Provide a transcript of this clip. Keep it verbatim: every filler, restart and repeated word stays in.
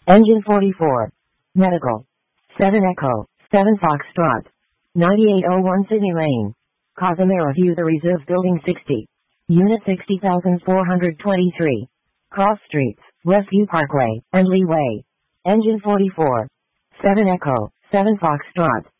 Engine forty-four. Medical. seven Echo, seven Foxtrot. ninety-eight oh one Sydney Lane. Casimira View, The Reserve Building sixty. Unit sixty thousand four hundred twenty-three. Cross Streets, Westview Parkway, and Lee Way. Engine forty-four. seven Echo, seven Foxtrot.